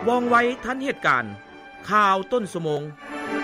ว่องไวทันเหตุการณ์ข่าวต้นชั่วโมง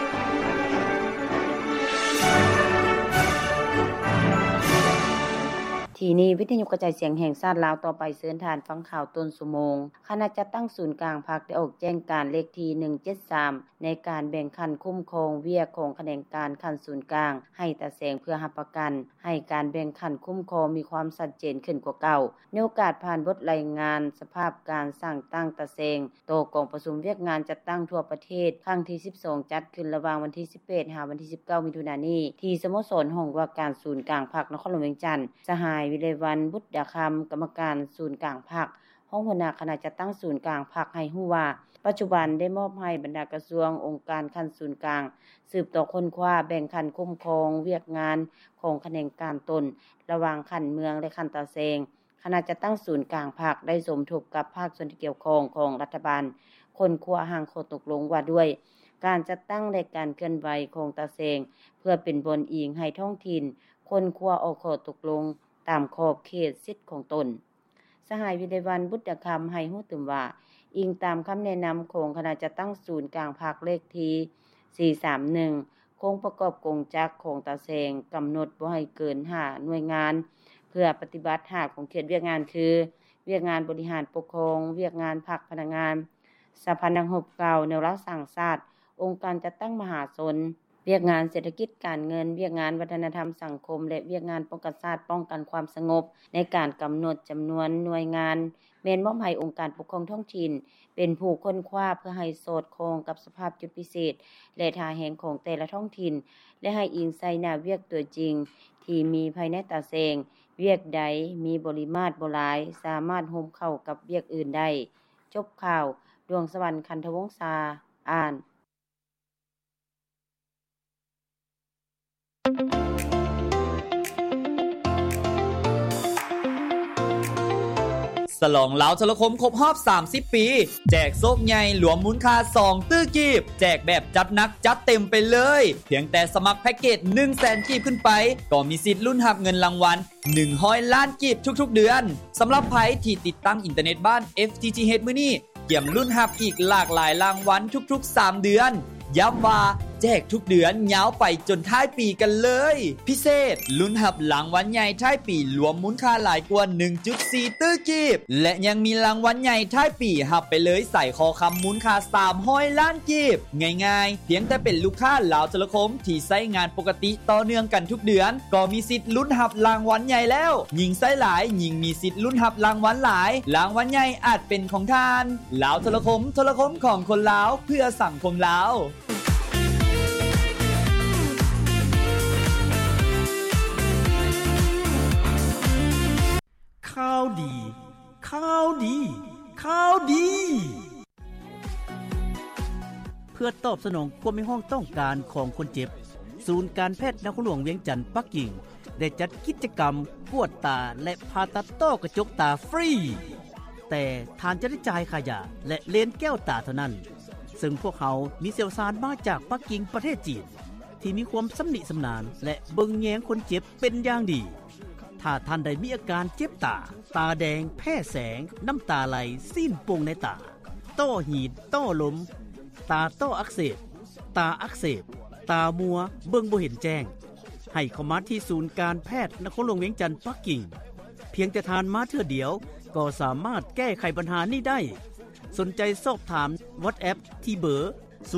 ทีนี้วิทยุกระจายเสียงแห่งชาติลาวต่อไปเชิญทานฟังข่าวต้นชั่วโมงคณะจัดตั้งศูนย์กลางภาคได้ออกแจ้งการเลขที่173ในการแบ่งคันคุ้มครองเวียกของแขนงการคันศูนย์กลางให้ตาแสงเพื่อรับประกันให้การแบ่งคันคุ้มครองมีความชัดเจนขึ้นกว่าเก่าในโอกาสผ่านบทรายงานสภาพการสร้างตั้งตาแสงโตกองประชุมเวียกงานจัดตั้งทั่วประเทศครั้งที่12จัดขึ้นระหว่างวันที่18ถึงวันที่19มิถุนายนนี้ที่สโมสรห้องว่าการศูนย์กลางภาคนครหลวงเวียงจันทน์สหายวิไลวรรณบุตรดาคำกรรมการศูนย์กลางภาคห้องหัวหน้าคณะจัดตั้งศูนย์กลางภาคให้ฮู้ว่าปัจจุบันได้มอบให้บรรดากระทรวงองค์การคันศูนย์กลางสืบต่อค้นคว้าแบ่งคันคุ้มครองเวียกงานของแขนงการตนระหว่างคันเมืองและคันตาแสงคณะจัดตั้งศูนย์กลางภาคได้สมทบกับภาคส่วนที่เกี่ยวข้องของรัฐบาลค้นคว้าหางข้อตกลงว่าด้วยการจัดตั้งและการเคลื่อนไหวของตาแสงเพื่อเป็นบนอิงให้ท้องถิ่นค้นคว้าออกข้อตกลงตามขอบเขตสิทธิ์ของตนสหายวิไลวรรณบุตรคำให้ฮู้ตื่มว่าอิงตามคำแนะนำของคณะจัดตั้งศูนย์กลางภาคเลขที่431โครงประกอบกงจักรของตาแสงกำหนดบ่ให้เกิน5หน่วยงานเพื่อปฏิบัติ5ของเขตเวียกงานคือเวียกงานบริหารปกครองเวียกงานภาคพนักงานสภานักงบเก่าแนวรักสร้างชาติองค์การจัดตั้งมหาชนเวียกงานเศรษฐกิจการเงินเวียกงานวัฒนธรรมสังคมและเวียกงานป้องกันชาติป้องกันความสงบในการกำหนดจำนวนหน่วยงานแม้นมอบให้องค์การปกครองท้องถิ่นเป็นผู้ค้นคว้าเพื่อให้สอดคล้องกับสภาพจุดพิเศษและท่าแห่งของแต่ละท้องถิ่นและให้อิงใส่หน้าเวียกตัวจริงที่มีภายในตาแสงเวียกใดมีปริมาตรบ่หลายสามารถร่วมเข้ากับเวียกอื่นได้จบข่าวดวงสวรรค์คันธวงศ์ษาอ่านสลองลาวโทรคมครบรอบ30ปีแจกโซกใหญ่หลวมมูลค่า2ตื้อกีบแจกแบบจัดหนักจัดเต็มไปเลยเพียงแต่สมัครแพ็กเกจ 100,000 กีบขึ้นไปก็มีสิทธิ์ลุ้นรับเงินรางวัล100 ล้านกีบทุกๆเดือนสำหรับไผที่ติดตั้งอินเทอร์เน็ตบ้าน FTTH มื้อนี้เกี่ยมลุ้นรับอีกหลากหลายรางวัลทุกๆ3เดือนย้ำว่าแจกทุกเดือนยาวไปจนท้ายปีกันเลยพิเศษลุ้นรับรางวัลใหญ่ท้ายปีรวมมูลค่าหลายกว่า 1.4 ตื้อกีบและยังมีรางวัลใหญ่ท้ายปีรับไปเลยใส่คอคำมูลค่า300 ล้านกีบง่ายๆเพียงแต่เป็นลูกค้าลาวโทรคมที่ใช้งานปกติต่อเนื่องกันทุกเดือนก็มีสิทธิ์ลุ้นรับรางวัลใหญ่แล้วยิ่งใช้หลายยิ่งมีสิทธิ์ลุ้นรับรางวัลหลายรางวัลใหญ่อาจเป็นของท่านลาวโทรคมโทรคมของคนลาวเพื่อสังคมลาวข่าวดีข่าวดีข่าวดีเพื่อตอบสนองความมีห้องต้องการของคนเจ็บศูนย์การแพทย์นครหลวงเวียงจันทน์ปักกิ่งได้จัดกิจกรรมกวดตาและผ่าตัดต้อกระจกตาฟรีแต่ทานจะได้จ่ายค่ายาและเลนส์แก้วตาเท่านั้นซึ่งพวกเขามีเชี่ยวชาญมาจากปักกิ่งประเทศจีนที่มีความสำนิสำนานและเบิ่งแยงคนเจ็บเป็นอย่างดีถ้าท่านใดมีอาการเจ็บตาตาแดงแพ้แสงน้ำตาไหลซีนโป่งในตาต้อหีดต้อลมตาต้ออักเสบตาอักเสบตามัวเบิ่งบ่เห็นแจ้งให้เข้ามาที่ศูนย์การแพทย์นครหลวงเวียงจันทน์ปักกิ่งเพียงแต่ทานมาเทื่อเดียวก็สามารถแก้ไขปัญหานี้ได้สนใจสอบถาม WhatsApp ที่เบอร์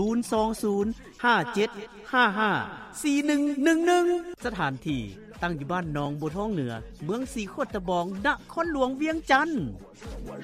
02057554111สถานที่ตั้งอยู่บ้านหนองบัวทองเหนือเมืองสีโคตรตะบองนครหลวงเวียงจันทน์